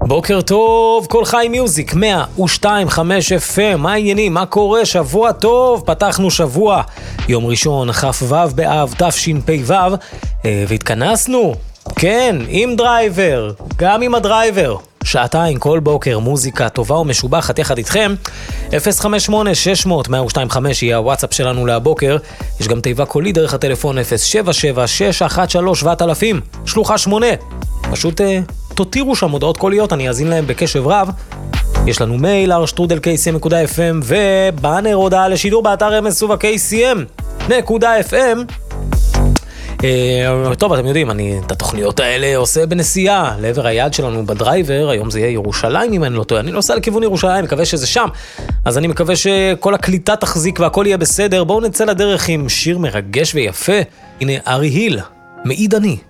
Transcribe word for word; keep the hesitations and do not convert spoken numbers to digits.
בוקר טוב, כל חי מיוזיק, מאה ושתיים חמש אף אם, מה העניינים, מה קורה, שבוע טוב, פתחנו שבוע, יום ראשון, כ"ו באב, תשפ"ו, והתכנסנו, כן, עם דרייבר, גם עם הדרייבר, שעתיים כל בוקר, מוזיקה טובה ומשובחת יחד איתכם, אפס חמש שמונה שש מאות מאה ושתיים חמש יהיה הוואטסאפ שלנו להבוקר, יש גם תיבה קולי דרך הטלפון אפס שבע שבע שש אחת שלוש שבעת אלפים, שלוחה שמונה, פשוט תותירו שם הודעות קוליות, אני אזין להם בקשב רב. יש לנו מייל אר שטרודל קי סי אם נקודה אף אם ובאנר הודעה לשידור באתר אמס קיי סי אם נקודה אף אם. טוב, אתם יודעים, אני את התוכניות האלה עושה בנסיעה לעבר היעד שלנו בדרייבר, היום זה יהיה ירושלים אם אני לא טועה, אני נוסע לכיוון ירושלים, מקווה שזה שם, אז אני מקווה שכל הקליטה תחזיק והכל יהיה בסדר. בואו נצא לדרך עם שיר מרגש ויפה, הנה ארי היל, מעיד אני.